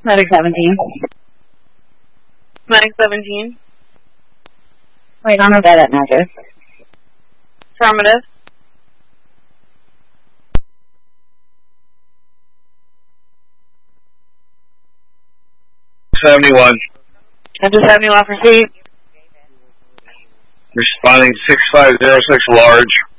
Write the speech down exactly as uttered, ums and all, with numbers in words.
Medic seventeen. Medic seventeen. Wait, on a bed at Natchez. Affirmative. seventy-one. Enter seventy-one, proceed. Responding six five zero six large.